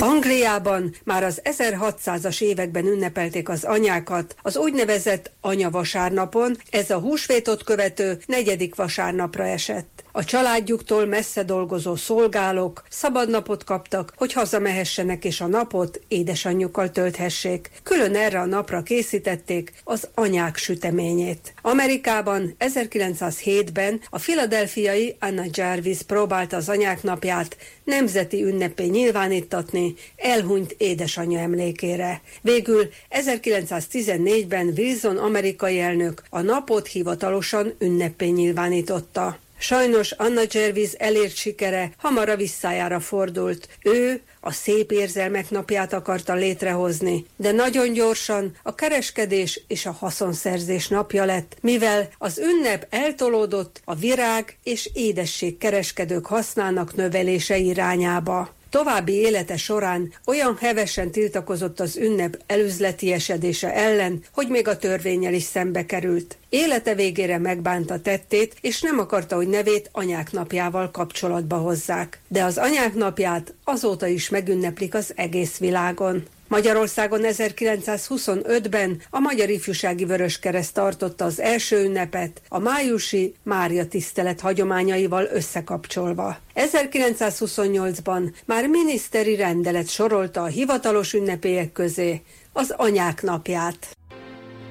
Angliában már az 1600-as években ünnepelték az anyákat az úgynevezett anyavasárnapon, ez a húsvétot követő 4. vasárnapra esett. A családjuktól messze dolgozó szolgálók szabadnapot kaptak, hogy hazamehessenek és a napot édesanyjukkal tölthessék. Külön erre a napra készítették az anyák süteményét. Amerikában 1907-ben a philadelphiai Anna Jarvis próbálta az anyák napját nemzeti ünnepé nyilvánítatni elhunyt édesanyja emlékére. Végül 1914-ben Wilson amerikai elnök a napot hivatalosan ünnepé nyilvánította. Sajnos Anna Jarvis elért sikere hamar a visszájára fordult. Ő a szép érzelmek napját akarta létrehozni, de nagyon gyorsan a kereskedés és a haszonszerzés napja lett, mivel az ünnep eltolódott a virág és édesség kereskedők hasznának növelése irányába. További élete során olyan hevesen tiltakozott az ünnep elüzletiesedése ellen, hogy még a törvénnyel is szembe került. Élete végére megbánta tettét, és nem akarta, hogy nevét anyák napjával kapcsolatba hozzák. De az anyák napját azóta is megünneplik az egész világon. Magyarországon 1925-ben a Magyar Ifjúsági Vöröskereszt tartotta az első ünnepet, a májusi Mária tisztelet hagyományaival összekapcsolva. 1928-ban már miniszteri rendelet sorolta a hivatalos ünnepélyek közé az anyák napját.